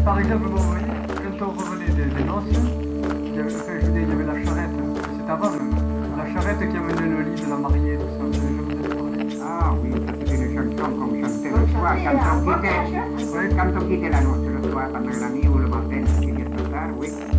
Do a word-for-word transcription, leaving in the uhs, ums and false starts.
par exemple, bon, oui, quand on revenait des, des noces, il y avait, enfin, je veux dire, il y avait la charrette, c'est avant même, la charrette qui amenait le lit de la mariée, tout ça, je vous ai parlé. Ah oui, ça c'était une chanson qu'on chantait le soir quand on quittait, Oui. quand on quittait la noce le soir pendant la nuit ou le matin, c'était trop tard, oui.